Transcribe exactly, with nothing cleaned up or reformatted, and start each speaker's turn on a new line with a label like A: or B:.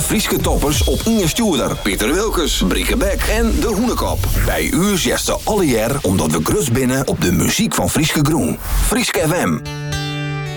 A: Frieske toppers op Inge Stuurder, Pieter Wilkes, Brieke Beck en De Hoenekop. Bij u zegt ze alle jaar omdat we grus binnen op de muziek van Frieske Groen. Frieske F M.